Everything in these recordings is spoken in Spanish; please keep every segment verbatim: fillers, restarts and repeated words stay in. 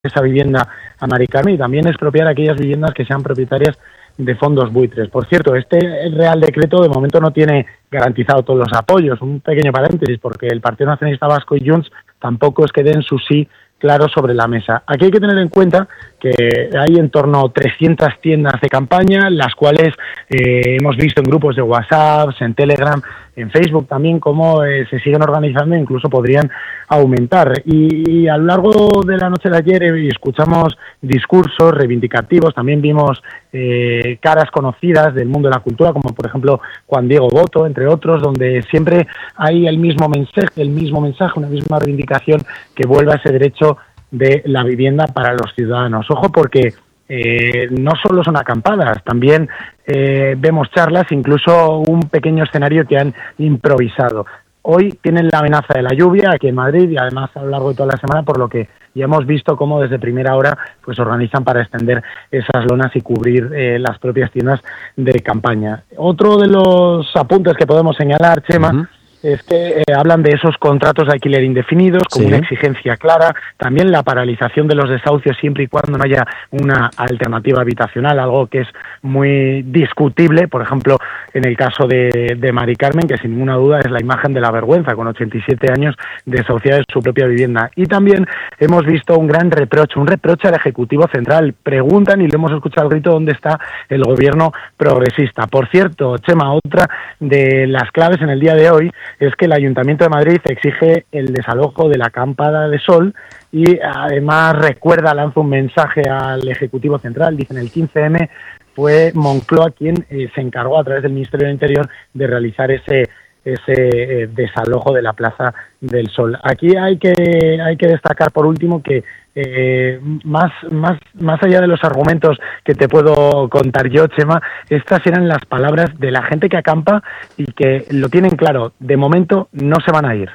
esa vivienda a Mari Carmen y también expropiar aquellas viviendas que sean propietarias de fondos buitres. Por cierto, este Real Decreto de momento no tiene garantizado todos los apoyos. Un pequeño paréntesis, porque el Partido Nacionalista Vasco y Junts tampoco es que den su sí claro sobre la mesa. Aquí hay que tener en cuenta que hay en torno a trescientas tiendas de campaña, las cuales eh, hemos visto en grupos de WhatsApp, en Telegram, en Facebook también, cómo eh, se siguen organizando e incluso podrían aumentar. Y, y a lo largo de la noche de ayer eh, escuchamos discursos reivindicativos, también vimos eh, caras conocidas del mundo de la cultura, como por ejemplo Juan Diego Boto, entre otros, donde siempre hay el mismo mensaje, el mismo mensaje, una misma reivindicación que vuelva a ese derecho de la vivienda para los ciudadanos. Ojo, porque eh, no solo son acampadas, también eh, vemos charlas, incluso un pequeño escenario que han improvisado. Hoy tienen la amenaza de la lluvia aquí en Madrid y además a lo largo de toda la semana, por lo que ya hemos visto cómo desde primera hora pues organizan para extender esas lonas y cubrir eh, las propias tiendas de campaña. Otro de los apuntes que podemos señalar, Chema, uh-huh. es que eh, hablan de esos contratos de alquiler indefinidos como sí. una exigencia clara, también la paralización de los desahucios siempre y cuando no haya una alternativa habitacional, algo que es muy discutible, por ejemplo, en el caso de, de Mari Carmen, que sin ninguna duda es la imagen de la vergüenza, con ochenta y siete años desahuciada de su propia vivienda. Y también hemos visto un gran reproche, un reproche al Ejecutivo Central. Preguntan, y lo hemos escuchado al grito, dónde está el gobierno progresista. Por cierto, Chema, otra de las claves en el día de hoy es que el Ayuntamiento de Madrid exige el desalojo de la acampada de Sol y además recuerda, lanza un mensaje al Ejecutivo Central. Dicen el quince eme fue Moncloa quien eh, se encargó a través del Ministerio del Interior de realizar ese ese eh, desalojo de la Plaza del Sol. Aquí hay que hay que destacar por último que eh, más más más allá de los argumentos que te puedo contar yo, Chema, estas eran las palabras de la gente que acampa y que lo tienen claro, de momento no se van a ir.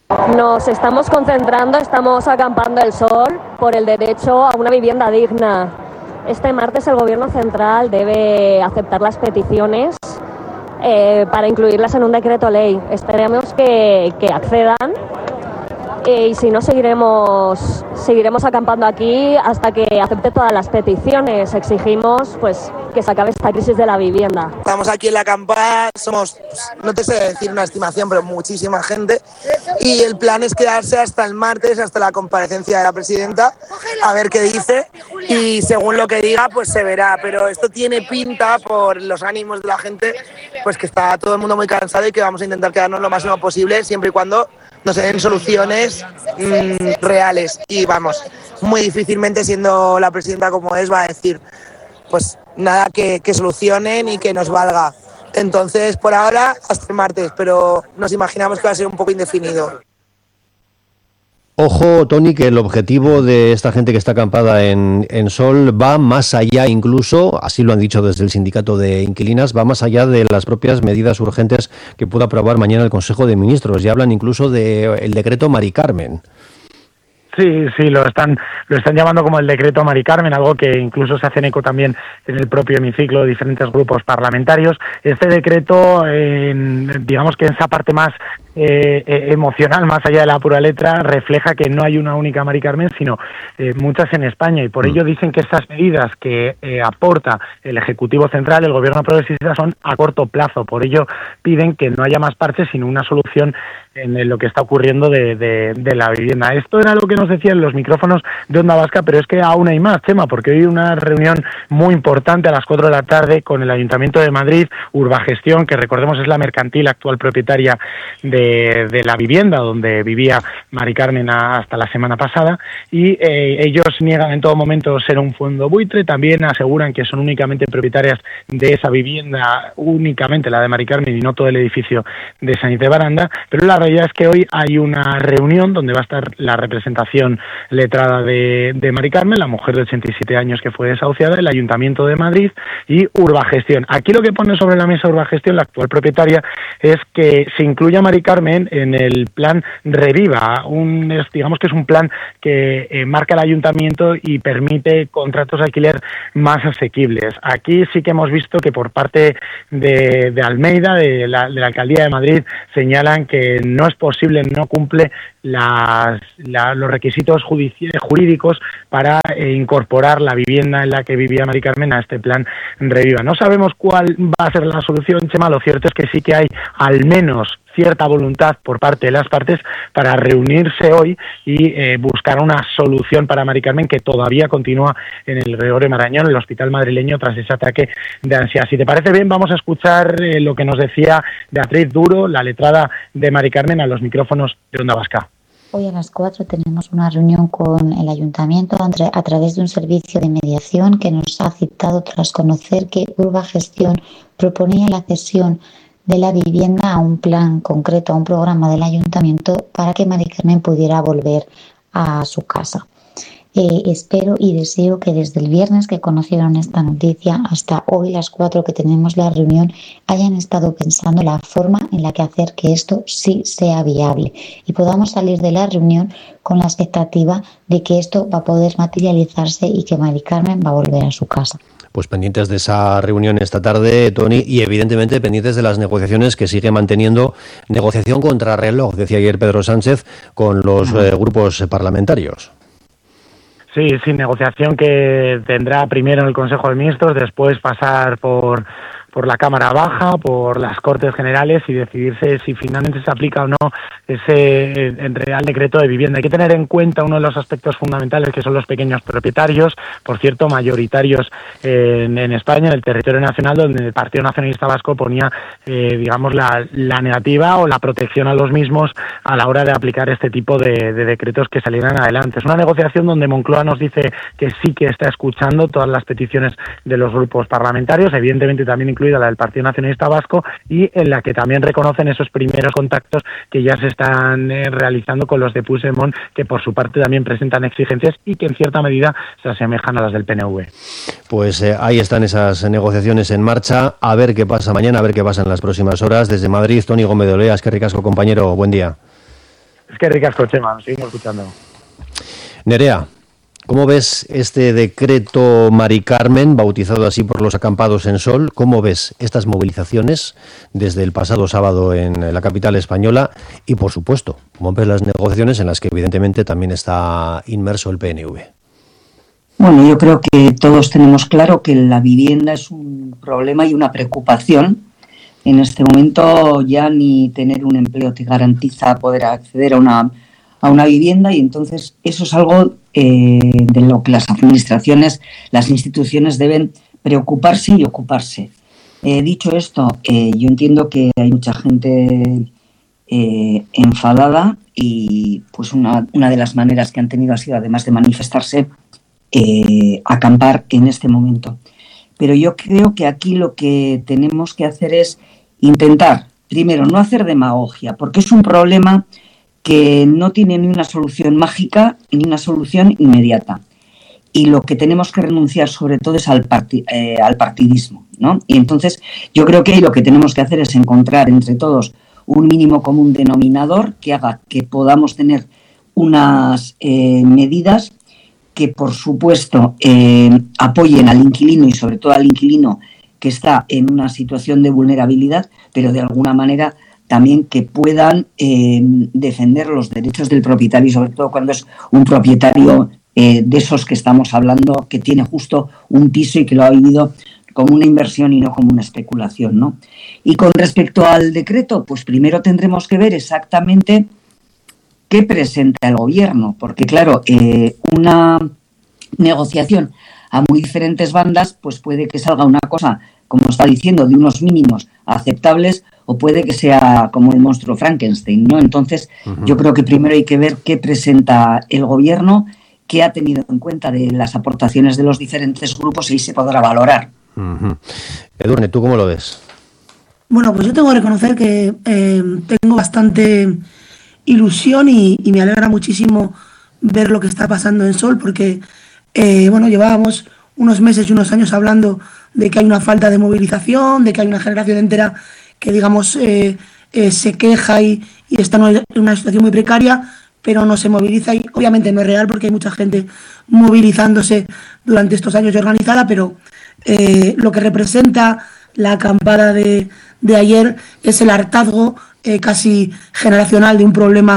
Nos estamos concentrando, estamos acampando el sol por el derecho a una vivienda digna. Este martes el Gobierno Central debe aceptar las peticiones Eh, para incluirlas en un decreto ley. Esperemos que, que accedan eh, y si no seguiremos seguiremos acampando aquí hasta que acepte todas las peticiones. Exigimos pues que se acabe esta crisis de la vivienda. Estamos aquí en la acampada, somos, no te sé decir una estimación, pero muchísima gente, y el plan es quedarse hasta el martes, hasta la comparecencia de la presidenta, a ver qué dice, y según lo que diga pues se verá, pero esto tiene pinta, por los ánimos de la gente, pues que está todo el mundo muy cansado y que vamos a intentar quedarnos lo máximo posible, siempre y cuando nos den soluciones mmm, reales. Y vamos, muy difícilmente, siendo la presidenta como es, va a decir pues nada que, que solucionen y que nos valga. Entonces, por ahora, hasta el martes, pero nos imaginamos que va a ser un poco indefinido. Ojo, Tony, que el objetivo de esta gente que está acampada en, en Sol va más allá, incluso, así lo han dicho desde el sindicato de inquilinas, va más allá de las propias medidas urgentes que pueda aprobar mañana el Consejo de Ministros. Ya hablan incluso del decreto Mari Carmen. Sí, sí, lo están lo están llamando como el decreto Mari Carmen, algo que incluso se hace eco también en el propio hemiciclo de diferentes grupos parlamentarios. Este decreto, eh, digamos que en esa parte más eh, emocional, más allá de la pura letra, refleja que no hay una única Mari Carmen, sino eh, muchas en España, y por ello dicen que estas medidas que eh, aporta el Ejecutivo Central, el Gobierno progresista, son a corto plazo. Por ello piden que no haya más parches, sino una solución en lo que está ocurriendo de, de, de la vivienda. Esto era lo que nos decían los micrófonos de Onda Vasca, pero es que aún hay más, Chema, porque hoy hay una reunión muy importante a las cuatro de la tarde con el Ayuntamiento de Madrid, Urbagestión, que recordemos es la mercantil actual propietaria de, de la vivienda donde vivía Mari Carmen hasta la semana pasada, y eh, ellos niegan en todo momento ser un fondo buitre, también aseguran que son únicamente propietarias de esa vivienda, únicamente la de Mari Carmen y no todo el edificio de Sanité Baranda, pero la La realidad es que hoy hay una reunión donde va a estar la representación letrada de, de Mari Carmen, la mujer de ochenta y siete años que fue desahuciada, el Ayuntamiento de Madrid y Urbagestión. Aquí lo que pone sobre la mesa Urbagestión, la actual propietaria, es que se incluya a Mari Carmen en el plan Reviva, un, es, digamos que es un plan que eh, marca el Ayuntamiento y permite contratos de alquiler más asequibles. Aquí sí que hemos visto que por parte de, de Almeida, de la, de la Alcaldía de Madrid, señalan que no es posible, no cumple las, la, los requisitos jurídicos para eh, incorporar la vivienda en la que vivía Mari Carmen a este plan Reviva. No sabemos cuál va a ser la solución, Chema. Lo cierto es que sí que hay al menos cierta voluntad por parte de las partes para reunirse hoy y eh, buscar una solución para Mari Carmen, que todavía continúa en el Gregorio Marañón, en el hospital madrileño, tras ese ataque de ansiedad. Si te parece bien, vamos a escuchar eh, lo que nos decía Beatriz Duro, la letrada de Mari Carmen, a los micrófonos de Onda Vasca. Hoy a las cuatro tenemos una reunión con el Ayuntamiento a través de un servicio de mediación que nos ha citado tras conocer que Urba Gestión proponía la cesión de la vivienda a un plan concreto, a un programa del Ayuntamiento para que Mari Carmen pudiera volver a su casa. Eh, espero y deseo que desde el viernes que conocieron esta noticia hasta hoy las cuatro que tenemos la reunión hayan estado pensando la forma en la que hacer que esto sí sea viable y podamos salir de la reunión con la expectativa de que esto va a poder materializarse y que Mari Carmen va a volver a su casa. Pues pendientes de esa reunión esta tarde, Toni, y evidentemente pendientes de las negociaciones que sigue manteniendo, negociación contra reloj, decía ayer Pedro Sánchez, con los eh, grupos parlamentarios. Sí, sí, negociación que tendrá primero en el Consejo de Ministros, después pasar por por la Cámara Baja, por las Cortes Generales y decidirse si finalmente se aplica o no ese en Real Decreto de Vivienda. Hay que tener en cuenta uno de los aspectos fundamentales, que son los pequeños propietarios, por cierto, mayoritarios en, en España, en el territorio nacional, donde el Partido Nacionalista Vasco ponía, eh, digamos, la, la negativa o la protección a los mismos a la hora de aplicar este tipo de, de decretos que salieran adelante. Es una negociación donde Moncloa nos dice que sí que está escuchando todas las peticiones de los grupos parlamentarios, evidentemente también incluye la del Partido Nacionalista Vasco, y en la que también reconocen esos primeros contactos que ya se están eh, realizando con los de Puigdemont, que por su parte también presentan exigencias y que en cierta medida se asemejan a las del P N V. Pues eh, ahí están esas negociaciones en marcha, a ver qué pasa mañana, a ver qué pasa en las próximas horas. Desde Madrid, Toni Gómez de Olea, es que ricasco, compañero, buen día. Es que ricasco, Chema, nos seguimos escuchando. Nerea, ¿cómo ves este decreto Mari Carmen, bautizado así por los acampados en Sol? ¿Cómo ves estas movilizaciones desde el pasado sábado en la capital española? Y, por supuesto, ¿cómo ves las negociaciones en las que evidentemente también está inmerso el P N V? Bueno, yo creo que todos tenemos claro que la vivienda es un problema y una preocupación. En este momento ya ni tener un empleo te garantiza poder acceder a una, a una vivienda, y entonces eso es algo Eh, de lo que las administraciones, las instituciones deben preocuparse y ocuparse. Eh, dicho esto, eh, yo entiendo que hay mucha gente eh, enfadada y pues una, una de las maneras que han tenido ha sido, además de manifestarse, eh, acampar en este momento. Pero yo creo que aquí lo que tenemos que hacer es intentar, primero, no hacer demagogia, porque es un problema que no tiene ni una solución mágica ni una solución inmediata. Y lo que tenemos que renunciar sobre todo es al, parti- eh, al partidismo, ¿no? Y entonces yo creo que lo que tenemos que hacer es encontrar entre todos un mínimo común denominador que haga que podamos tener unas eh, medidas que, por supuesto, eh, apoyen al inquilino y sobre todo al inquilino que está en una situación de vulnerabilidad, pero de alguna manera también que puedan eh, defender los derechos del propietario, y sobre todo cuando es un propietario eh, de esos que estamos hablando, que tiene justo un piso y que lo ha vivido como una inversión y no como una especulación, ¿no? Y con respecto al decreto, pues primero tendremos que ver exactamente qué presenta el gobierno, porque claro, eh, una negociación a muy diferentes bandas, pues puede que salga una cosa, como está diciendo, de unos mínimos aceptables, o puede que sea como el monstruo Frankenstein, ¿no? Entonces, uh-huh. yo creo que primero hay que ver qué presenta el gobierno, qué ha tenido en cuenta de las aportaciones de los diferentes grupos, y ahí se podrá valorar. Uh-huh. Edurne, ¿tú cómo lo ves? Bueno, pues yo tengo que reconocer que eh, tengo bastante ilusión y, y me alegra muchísimo ver lo que está pasando en Sol, porque eh, bueno, llevábamos unos meses y unos años hablando de que hay una falta de movilización, de que hay una generación entera que, digamos, eh, eh, se queja y, y está en una situación muy precaria, pero no se moviliza, y obviamente no es real porque hay mucha gente movilizándose durante estos años de organizada, pero eh, lo que representa la acampada de, de ayer es el hartazgo eh, casi generacional de un problema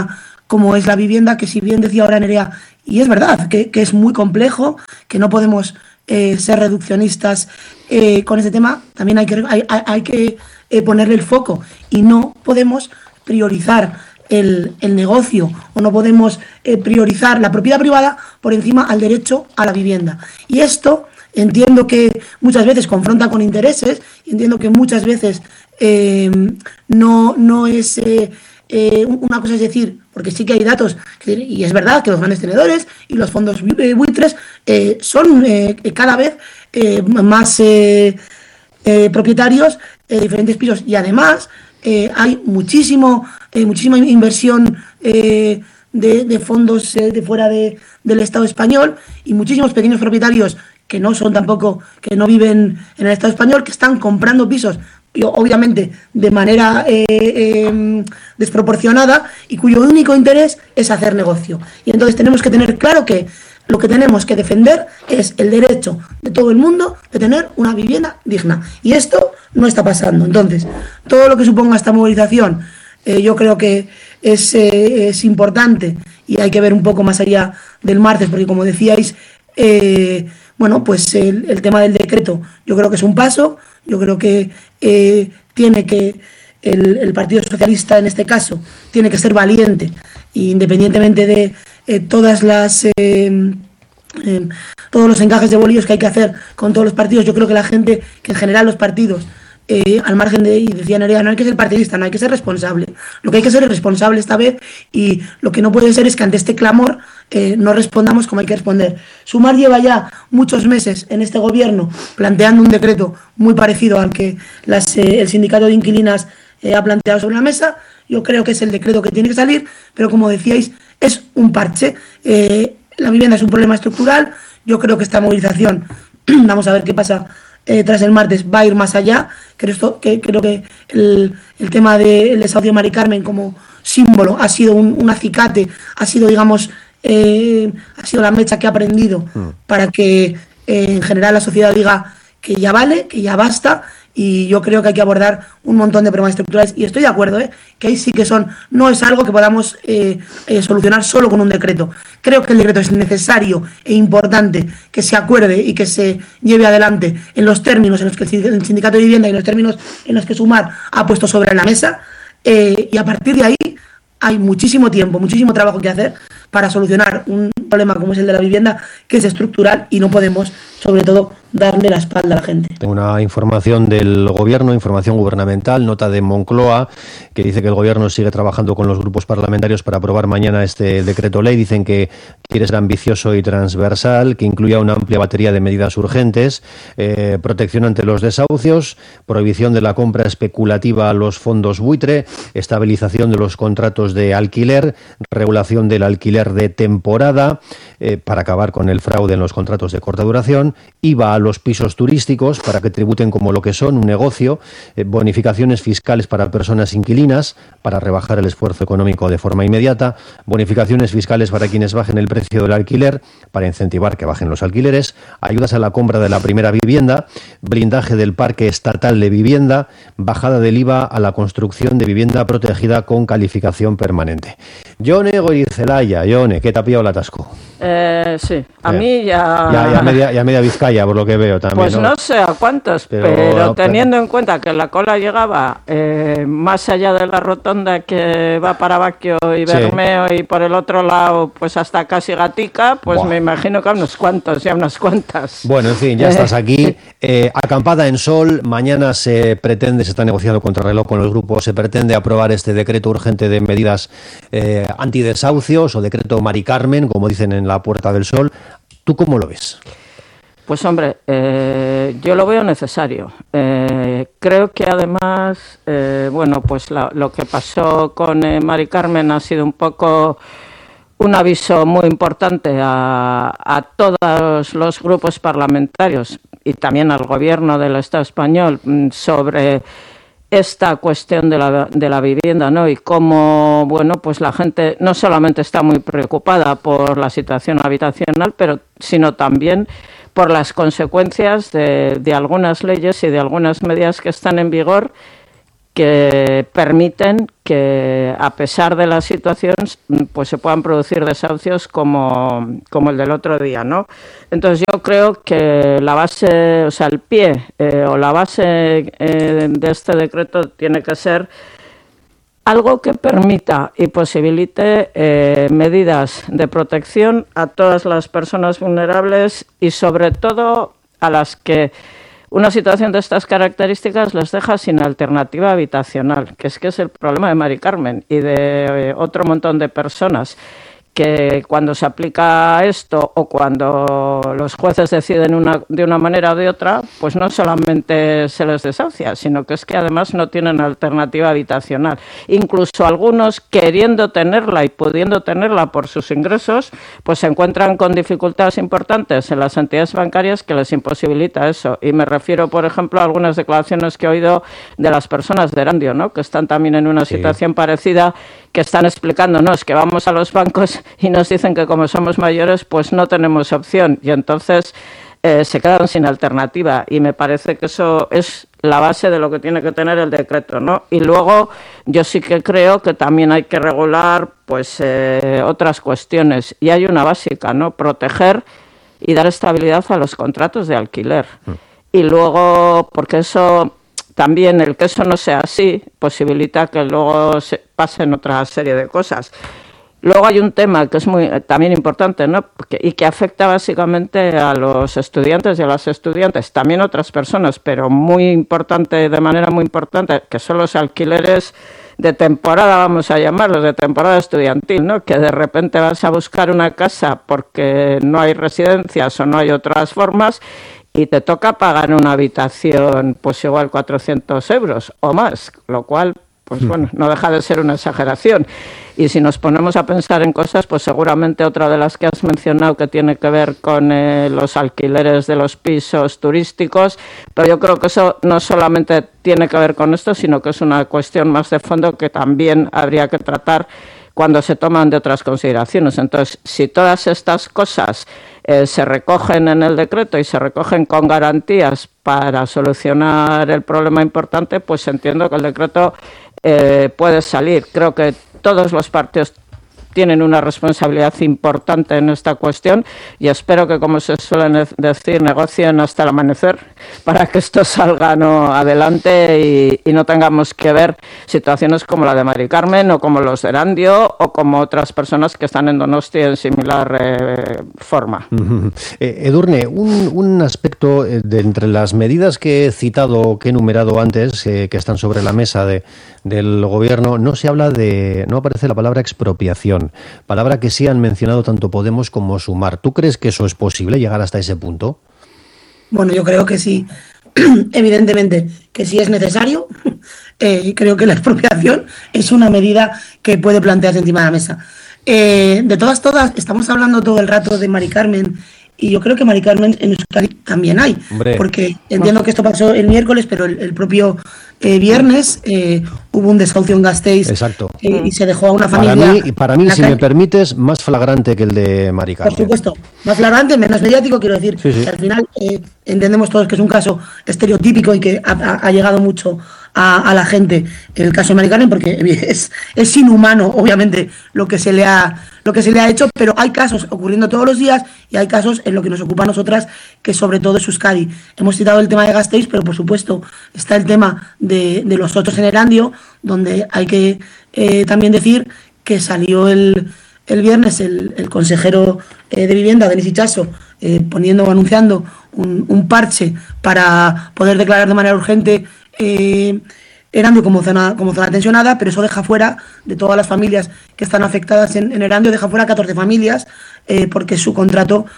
como es la vivienda, que si bien decía ahora Nerea, y es verdad, que, que es muy complejo, que no podemos eh, ser reduccionistas eh, con ese tema, también hay que, hay, hay que eh, ponerle el foco y no podemos priorizar el, el negocio o no podemos eh, priorizar la propiedad privada por encima al derecho a la vivienda. Y esto entiendo que muchas veces confronta con intereses, entiendo que muchas veces eh, no, no es... Eh, Eh, una cosa es decir, porque sí que hay datos, que, y es verdad que los grandes tenedores y los fondos buitres eh, son eh, cada vez eh, más eh, eh, propietarios de diferentes pisos y además eh, hay muchísimo eh, muchísima inversión eh, de, de fondos eh, de fuera de, del Estado español y muchísimos pequeños propietarios que no son tampoco, que no viven en el Estado español, que están comprando pisos obviamente de manera eh, eh, desproporcionada y cuyo único interés es hacer negocio. Y entonces tenemos que tener claro que lo que tenemos que defender es el derecho de todo el mundo de tener una vivienda digna. Y esto no está pasando. Entonces, todo lo que suponga esta movilización, eh, yo creo que es, eh, es importante y hay que ver un poco más allá del martes, porque como decíais, eh, bueno, pues el, el tema del decreto yo creo que es un paso. Yo creo que eh, tiene que el, el Partido Socialista, en este caso, tiene que ser valiente, independientemente de eh, todas las eh, eh, todos los encajes de bolillos que hay que hacer con todos los partidos. Yo creo que la gente, que en general los partidos, eh, al margen de, y decía Nerea, no hay que ser partidista, no hay que ser responsable. Lo que hay que ser es responsable esta vez y lo que no puede ser es que ante este clamor eh, no respondamos como hay que responder. Sumar lleva ya muchos meses en este gobierno planteando un decreto muy parecido al que las, eh, el sindicato de inquilinas eh, ha planteado sobre la mesa. Yo creo que es el decreto que tiene que salir, pero como decíais, es un parche. Eh, la vivienda es un problema estructural. Yo creo que esta movilización, vamos a ver qué pasa Eh, tras el martes, va a ir más allá. Creo, esto, que, creo que el, el tema del desahucio de Mari Carmen como símbolo ha sido un, un acicate, ha sido, digamos, eh, ha sido la mecha que ha prendido mm. para que eh, en general la sociedad diga que ya vale, que ya basta. Y yo creo que hay que abordar un montón de problemas estructurales. Y estoy de acuerdo, ¿eh? que ahí sí que son, no es algo que podamos eh, eh, solucionar solo con un decreto. Creo que el decreto es necesario e importante que se acuerde y que se lleve adelante en los términos en los que el Sindicato de Vivienda y en los términos en los que Sumar ha puesto sobre la mesa. Eh, y a partir de ahí hay muchísimo tiempo, muchísimo trabajo que hacer para solucionar un problema como es el de la vivienda, que es estructural y no podemos, sobre todo, darle la espalda a la gente. Tengo una información del Gobierno, información gubernamental, nota de Moncloa, que dice que el Gobierno sigue trabajando con los grupos parlamentarios para aprobar mañana este decreto ley. Dicen que quiere ser ambicioso y transversal, que incluya una amplia batería de medidas urgentes, eh, protección ante los desahucios, prohibición de la compra especulativa a los fondos buitre, estabilización de los contratos de alquiler, regulación del alquiler de temporada, eh, para acabar con el fraude en los contratos de corta duración, I V A a los pisos turísticos para que tributen como lo que son, un negocio, eh, bonificaciones fiscales para personas inquilinas para rebajar el esfuerzo económico de forma inmediata, bonificaciones fiscales para quienes bajen el precio del alquiler para incentivar que bajen los alquileres, ayudas a la compra de la primera vivienda, blindaje del parque estatal de vivienda, bajada del I V A a la construcción de vivienda protegida con calificación permanente. Yone Goirizelaya, Yone, ¿qué te ha pillado el atasco? Eh, sí, a eh. mí ya... ya... Ya media, ya media Vizcaya, por lo que veo también. Pues no, no sé a cuántos, pero, pero teniendo pero... en cuenta que la cola llegaba eh, más allá de la rotonda que va para Baquio y Bermeo, sí, y por el otro lado pues hasta casi Gatica, pues Buah. me imagino que a unos cuantos, ya unas cuantas. Bueno, en fin, ya estás aquí. Eh, acampada en Sol, mañana se pretende, se está negociando contrarreloj con los grupos, se pretende aprobar este decreto urgente de medidas eh, antidesahucios o decreto Mari Carmen, como dicen en la Puerta del Sol. ¿Tú cómo lo ves? Pues hombre, eh, yo lo veo necesario. Eh, creo que además, eh, bueno, pues la, lo que pasó con eh, Mari Carmen ha sido un poco un aviso muy importante a, a todos los grupos parlamentarios y también al gobierno del Estado español sobre esta cuestión de la, de la vivienda, ¿no? Y cómo, bueno, pues la gente no solamente está muy preocupada por la situación habitacional, pero sino también por las consecuencias de, de algunas leyes y de algunas medidas que están en vigor que permiten que, a pesar de la situación, pues se puedan producir desahucios como, como el del otro día, ¿no? Entonces yo creo que la base, o sea, el pie eh, o la base eh, de este decreto tiene que ser algo que permita y posibilite eh, medidas de protección a todas las personas vulnerables y sobre todo a las que una situación de estas características les deja sin alternativa habitacional, que es que es el problema de Mari Carmen y de eh, otro montón de personas, que cuando se aplica esto o cuando los jueces deciden una, de una manera o de otra, pues no solamente se les desahucia, sino que es que además no tienen alternativa habitacional. Incluso algunos, queriendo tenerla y pudiendo tenerla por sus ingresos, pues se encuentran con dificultades importantes en las entidades bancarias que les imposibilita eso. Y me refiero, por ejemplo, a algunas declaraciones que he oído de las personas de Erandio, ¿no?, que están también en una sí. situación parecida, que están explicándonos que vamos a los bancos y nos dicen que como somos mayores pues no tenemos opción y entonces eh, se quedan sin alternativa y me parece que eso es la base de lo que tiene que tener el decreto, ¿no? Y luego yo sí que creo que también hay que regular pues eh, otras cuestiones y hay una básica, ¿no? Proteger y dar estabilidad a los contratos de alquiler. Mm. Y luego, porque eso... También el que eso no sea así posibilita que luego se pasen otra serie de cosas. Luego hay un tema que es muy también importante, ¿no?, y que afecta básicamente a los estudiantes y a las estudiantes, también otras personas, pero muy importante, de manera muy importante, que son los alquileres de temporada, vamos a llamarlos, de temporada estudiantil, ¿no?, que de repente vas a buscar una casa porque no hay residencias o no hay otras formas y te toca pagar una habitación pues igual cuatrocientos euros o más, lo cual, pues bueno, no deja de ser una exageración. Y si nos ponemos a pensar en cosas, pues seguramente otra de las que has mencionado que tiene que ver con eh, los alquileres de los pisos turísticos, pero yo creo que eso no solamente tiene que ver con esto, sino que es una cuestión más de fondo que también habría que tratar cuando se toman de otras consideraciones. Entonces, si todas estas cosas eh, se recogen en el decreto y se recogen con garantías para solucionar el problema importante, pues entiendo que el decreto eh, puede salir. Creo que todos los partidos tienen una responsabilidad importante en esta cuestión y espero que, como se suele decir, negocien hasta el amanecer para que esto salga no adelante y, y no tengamos que ver situaciones como la de Mari Carmen o como los de Erandio o como otras personas que están en Donosti en similar eh, forma. Uh-huh. Eh, Edurne, un, un aspecto de entre las medidas que he citado, que he enumerado antes, eh, que están sobre la mesa de, del gobierno, no se habla de, no aparece la palabra expropiación, palabra que sí han mencionado tanto Podemos como Sumar. ¿Tú crees que eso es posible, llegar hasta ese punto? Bueno, yo creo que sí, evidentemente que sí es necesario. Eh, creo que la expropiación es una medida que puede plantearse encima de la mesa. Eh, de todas, todas, estamos hablando todo el rato de Mari Carmen y yo creo que Mari Carmen en Euskadi también hay, Hombre. porque entiendo que esto pasó el miércoles, pero el, el propio eh, viernes eh, hubo un desahucio en Gasteiz. Exacto. Eh, y se dejó a una familia. Para mí, para mí si calle. me permites, más flagrante que el de Mari Carmen. Por supuesto, más flagrante, menos mediático, quiero decir. Sí, sí. Que al final eh, entendemos todos que es un caso estereotípico y que ha, ha, ha llegado mucho a, a la gente en el caso de Mari Carmen, porque es, es inhumano, obviamente, lo que se le ha lo que se le ha hecho, pero hay casos ocurriendo todos los días y hay casos en lo que nos ocupa a nosotras, que sobre todo es Euskadi. Hemos citado el tema de Gasteiz, pero por supuesto está el tema de, de los otros en Erandio, donde hay que eh, también decir que salió el, el viernes el, el consejero eh, de Vivienda, Denis Itxaso, eh, poniendo o anunciando un, un parche para poder declarar de manera urgente eh, Erandio como zona, como zona tensionada, pero eso deja fuera de todas las familias que están afectadas en, en Erandio, deja fuera catorce familias eh, porque su contrato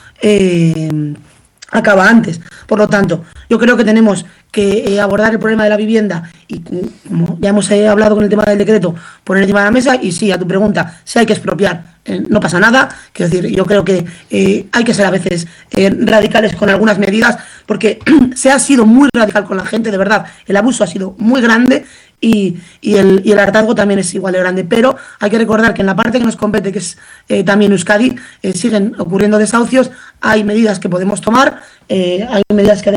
eh, acaba antes. Por lo tanto, yo creo que tenemos que eh, abordar el problema de la vivienda y, como ya hemos eh, hablado con el tema del decreto, poner encima de la mesa. Y sí, a tu pregunta, si hay que expropiar, eh, no pasa nada. Quiero decir, yo creo que eh, hay que ser a veces eh, radicales con algunas medidas, porque se ha sido muy radical con la gente, de verdad, el abuso ha sido muy grande y, y, el, y el hartazgo también es igual de grande, pero hay que recordar que en la parte que nos compete, que es eh, también Euskadi, eh, siguen ocurriendo desahucios, hay medidas que podemos tomar, eh, hay medidas que además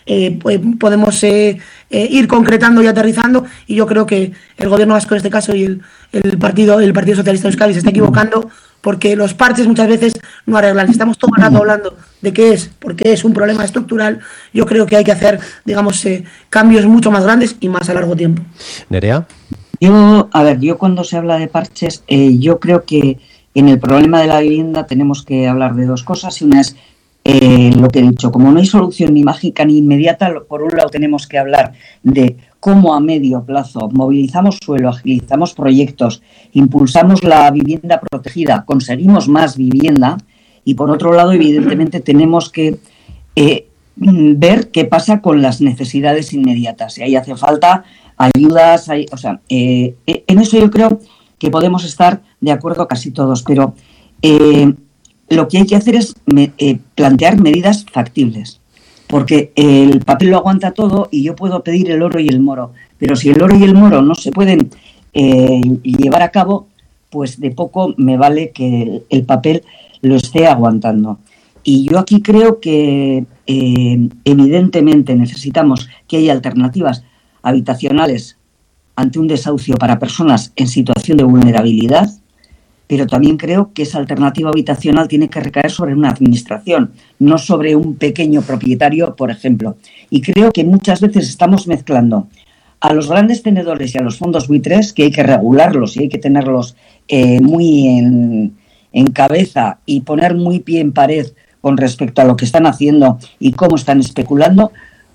eh, podemos eh, eh, ir concretando y aterrizando, y yo creo que el gobierno vasco en este caso y el, el partido el Partido Socialista de Euskadi se está equivocando, porque los parches muchas veces no arreglan. Estamos todo el rato hablando de qué es, porque es un problema estructural. Yo creo que hay que hacer, digamos, eh, cambios mucho más grandes y más a largo tiempo. Nerea. Yo, a ver, yo cuando se habla de parches, eh, yo creo que en el problema de la vivienda tenemos que hablar de dos cosas, y una es eh, lo que he dicho, como no hay solución ni mágica ni inmediata, por un lado tenemos que hablar de cómo a medio plazo movilizamos suelo, agilizamos proyectos, impulsamos la vivienda protegida, conseguimos más vivienda, y por otro lado, evidentemente, tenemos que eh, ver qué pasa con las necesidades inmediatas. Si ahí hace falta ayudas, hay, o sea, eh, en eso yo creo que podemos estar de acuerdo casi todos, pero eh, lo que hay que hacer es me, eh, plantear medidas factibles. Porque el papel lo aguanta todo y yo puedo pedir el oro y el moro, pero si el oro y el moro no se pueden eh, llevar a cabo, pues de poco me vale que el, el papel lo esté aguantando. Y yo aquí creo que eh, evidentemente necesitamos que haya alternativas habitacionales ante un desahucio para personas en situación de vulnerabilidad, pero también creo que esa alternativa habitacional tiene que recaer sobre una administración, no sobre un pequeño propietario, por ejemplo. Y creo que muchas veces estamos mezclando a los grandes tenedores y a los fondos buitres, que hay que regularlos y hay que tenerlos eh, muy en, en cabeza y poner muy pie en pared con respecto a lo que están haciendo y cómo están especulando.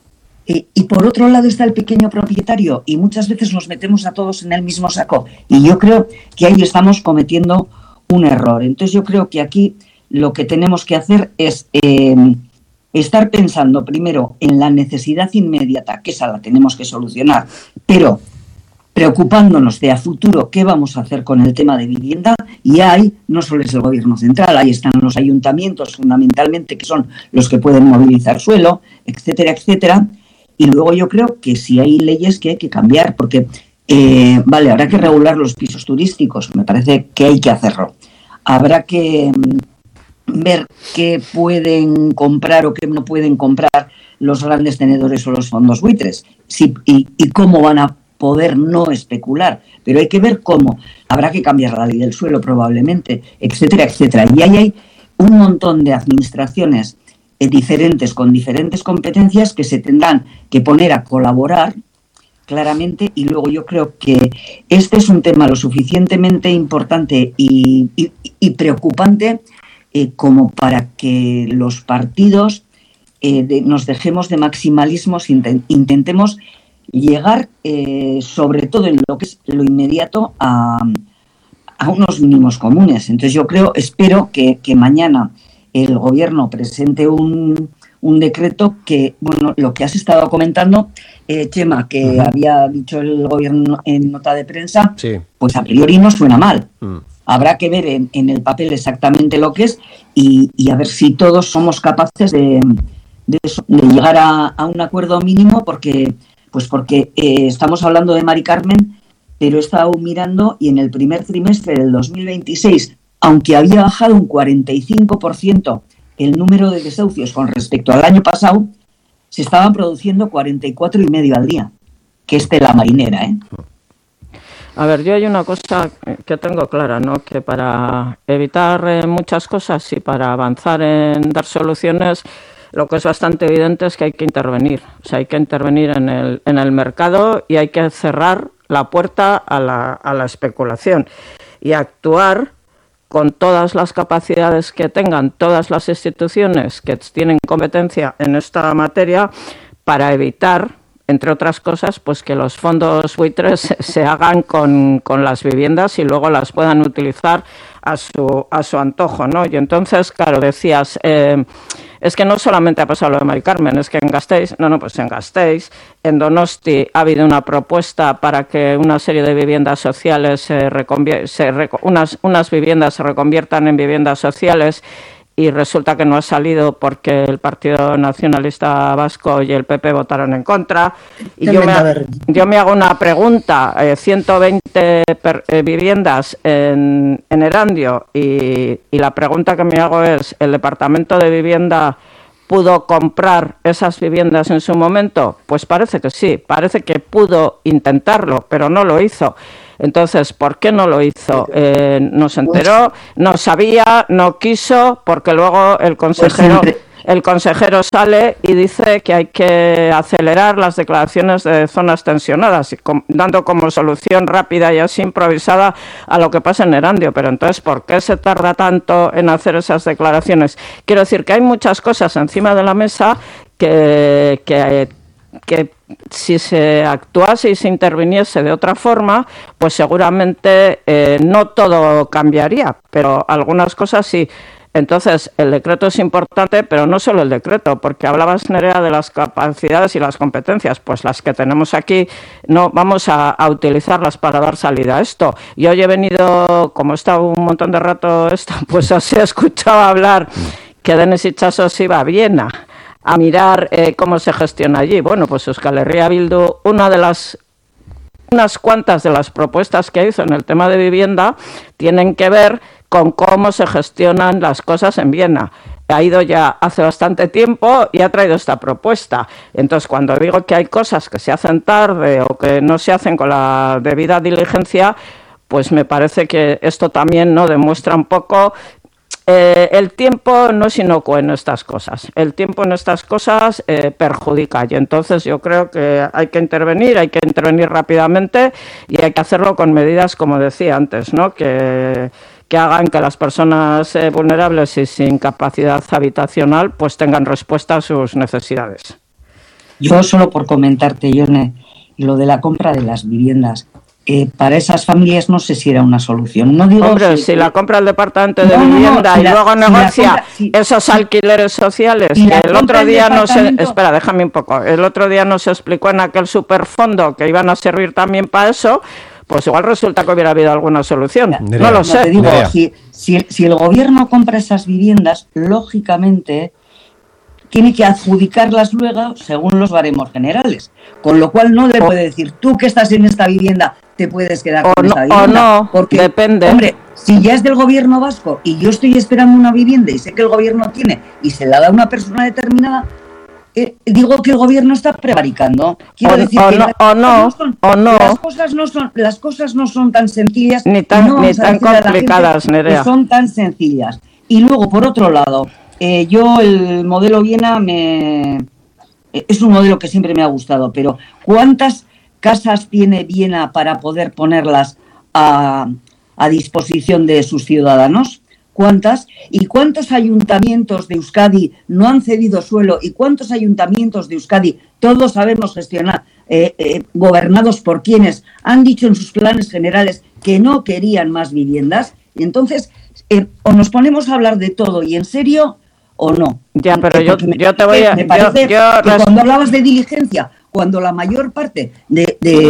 Y, y por otro lado está el pequeño propietario, y muchas veces nos metemos a todos en el mismo saco, y yo creo que ahí estamos cometiendo un error. Entonces yo creo que aquí lo que tenemos que hacer es eh, estar pensando primero en la necesidad inmediata, que esa la tenemos que solucionar, pero preocupándonos de a futuro qué vamos a hacer con el tema de vivienda. Y ahí no solo es el gobierno central, ahí están los ayuntamientos fundamentalmente, que son los que pueden movilizar suelo, etcétera, etcétera. Y luego yo creo que sí hay leyes que hay que cambiar, porque, eh, vale, habrá que regular los pisos turísticos, me parece que hay que hacerlo. Habrá que mm, ver qué pueden comprar o qué no pueden comprar los grandes tenedores o los fondos buitres, sí, y, y cómo van a poder no especular. Pero hay que ver cómo. Habrá que cambiar la ley del suelo probablemente, etcétera, etcétera. Y ahí hay un montón de administraciones diferentes, con diferentes competencias, que se tendrán que poner a colaborar claramente. Y luego yo creo que este es un tema lo suficientemente importante y, y, y preocupante eh, como para que los partidos eh, de, nos dejemos de maximalismos, intent, intentemos llegar eh, sobre todo en lo que es lo inmediato a, a unos mínimos comunes. Entonces yo creo, espero que, que mañana el gobierno presente un, un decreto que, bueno, lo que has estado comentando, eh, Chema, que uh-huh. había dicho el gobierno en nota de prensa, sí. Pues a priori no suena mal. Uh-huh. Habrá que ver en, en el papel exactamente lo que es y, y a ver si todos somos capaces de, de, eso, de llegar a, a un acuerdo mínimo, porque, pues porque eh, estamos hablando de Mari Carmen, pero he estado mirando y en el primer trimestre del dos mil veintiséis, aunque había bajado un cuarenta y cinco por ciento el número de desahucios con respecto al año pasado, se estaban produciendo cuarenta y cuatro y medio al día, que es de la marinera, ¿eh? A ver, yo hay una cosa que tengo clara, ¿no? Que para evitar eh, muchas cosas y para avanzar en dar soluciones, lo que es bastante evidente es que hay que intervenir. O sea, hay que intervenir en el, en el mercado y hay que cerrar la puerta a la, a la especulación y actuar con todas las capacidades que tengan todas las instituciones que tienen competencia en esta materia para evitar, entre otras cosas, pues que los fondos buitres se hagan con, con las viviendas y luego las puedan utilizar a su, a su antojo, ¿no? Y entonces, claro, decías, eh, es que no solamente ha pasado lo de Mari Carmen, es que en Gasteiz, no, no, pues en Gasteiz, en Donosti ha habido una propuesta para que una serie de viviendas sociales, se reconvier- se reco- unas, unas viviendas se reconviertan en viviendas sociales, y resulta que no ha salido porque el Partido Nacionalista Vasco y el P P votaron en contra. Y yo me, yo me hago una pregunta, eh, ciento veinte per, eh, viviendas en, en Erandio, y, y la pregunta que me hago es, ¿el Departamento de Vivienda pudo comprar esas viviendas en su momento? Pues parece que sí, parece que pudo intentarlo, pero no lo hizo. Entonces, ¿por qué no lo hizo? Eh, no se enteró, no sabía, no quiso, porque luego el consejero... El consejero sale y dice que hay que acelerar las declaraciones de zonas tensionadas, y com- dando como solución rápida y así improvisada a lo que pasa en Erandio. Pero entonces, ¿por qué se tarda tanto en hacer esas declaraciones? Quiero decir que hay muchas cosas encima de la mesa que... que que si se actuase y se interviniese de otra forma, pues seguramente eh, no todo cambiaría, pero algunas cosas sí. Entonces, el decreto es importante, pero no solo el decreto, porque hablabas, Nerea, de las capacidades y las competencias, pues las que tenemos aquí, no vamos a, a utilizarlas para dar salida a esto. Yo hoy he venido, como he estado un montón de rato, esto, pues así he escuchado hablar que Denis Itxasos iba a Viena a mirar eh, cómo se gestiona allí. Bueno, pues Euskal Herria Bildu, una de las unas cuantas de las propuestas que hizo en el tema de vivienda tienen que ver con cómo se gestionan las cosas en Viena. Ha ido ya hace bastante tiempo y ha traído esta propuesta. Entonces, cuando digo que hay cosas que se hacen tarde o que no se hacen con la debida diligencia, pues me parece que esto también no demuestra un poco... Eh, el tiempo no es inocuo en estas cosas. El tiempo en estas cosas eh, perjudica, y entonces yo creo que hay que intervenir, hay que intervenir rápidamente y hay que hacerlo con medidas, como decía antes, ¿no? que, que hagan que las personas eh, vulnerables y sin capacidad habitacional pues tengan respuesta a sus necesidades. Yo solo por comentarte, Yone, lo de la compra de las viviendas. Eh, para esas familias no sé si era una solución. No digo Hombre, si, si la compra el departamento de no, vivienda no, no, si y la, luego si negocia compra, si, esos alquileres sociales, si que el otro día no se... Espera, déjame un poco. El otro día no se explicó en aquel superfondo que iban a servir también para eso, pues igual resulta que hubiera habido alguna solución. Nerea, no lo no, sé. Te digo, si, si, si el gobierno compra esas viviendas, lógicamente... tiene que adjudicarlas luego según los baremos generales. Con lo cual no le puede decir, tú que estás en esta vivienda, te puedes quedar o con no, esta vivienda. O no, porque, depende. Hombre, si ya es del gobierno vasco y yo estoy esperando una vivienda y sé que el gobierno tiene y se la da a una persona determinada, eh, digo que el gobierno está prevaricando. Quiero o, decir o que no, las, o no, no son, o no. Las cosas no son, las cosas no son tan sencillas ni tan, no ni tan complicadas, Nerea. Que son tan sencillas. Y luego, por otro lado, Eh, yo el modelo Viena me es un modelo que siempre me ha gustado, pero ¿cuántas casas tiene Viena para poder ponerlas a, a disposición de sus ciudadanos? ¿Cuántas? ¿Y cuántos ayuntamientos de Euskadi no han cedido suelo? ¿Y cuántos ayuntamientos de Euskadi, todos sabemos gestionar, eh, eh, gobernados por quienes han dicho en sus planes generales que no querían más viviendas? Y entonces, eh, o nos ponemos a hablar de todo y en serio, o no. Ya, pero yo, me, yo te voy a... Me parece yo, yo que cuando hablabas de diligencia, cuando la mayor parte de, de